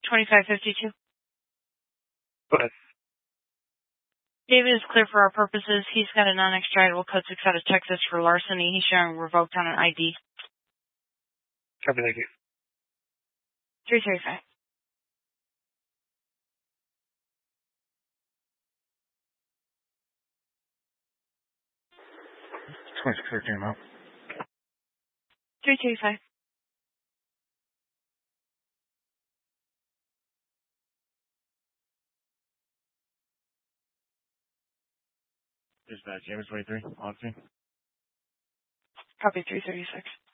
2552. Go ahead. David is clear for our purposes. He's got a non-extraditable code 6 out of Texas for larceny. He's showing revoked on an ID. Copy, thank you. 335. $26.13 out. 335. Dispatch, James 23, on scene. Copy 336.